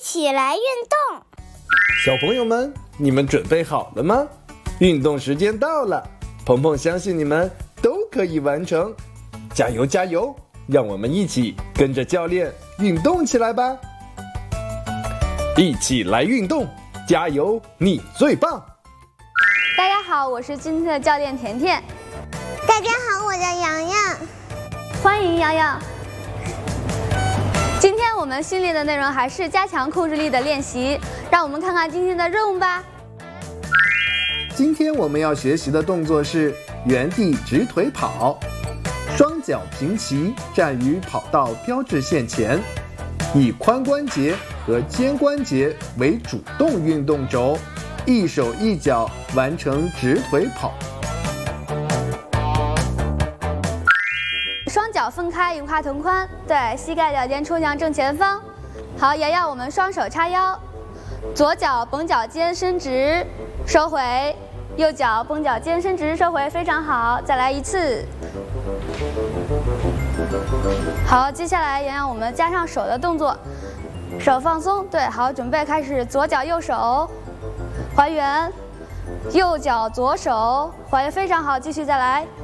起来运动。 小朋友们，你们准备好了吗？运动时间到了，鹏鹏相信你们都可以完成，加油加油！让我们一起跟着教练运动起来吧！一起来运动，加油，你最棒！ 大家好，我是今天的教练甜甜。 大家好，我叫洋洋。 欢迎洋洋。今天我们训练的内容还是加强控制力的练习，让我们看看今天的任务吧。 今天我们要学习的动作是原地直腿跑，双脚平齐站于跑道标志线前，以髋关节和肩关节为主动运动轴，一手一脚完成直腿跑。 双脚分开，与胯同宽，对，膝盖脚尖冲向正前方。好，洋洋，我们双手叉腰，左脚绷脚尖伸直，收回，右脚绷脚尖伸直，收回，非常好，再来一次。好，接下来洋洋，我们加上手的动作，手放松，对，好，准备开始，左脚右手还原，右脚左手还原，非常好，继续再来。